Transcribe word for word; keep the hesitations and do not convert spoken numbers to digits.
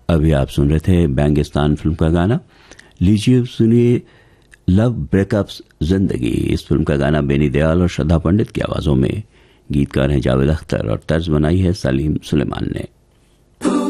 अभी आप सुन रहे थे बैंगिस्तान फिल्म का गाना। लीजिए सुनिए लव ब्रेकअप्स जिंदगी। इस फिल्म का गाना बेनी दयाल और श्रद्धा पंडित की आवाजों में। गीतकार हैं जावेद अख्तर और तर्ज बनाई है सलीम सुलेमान ने।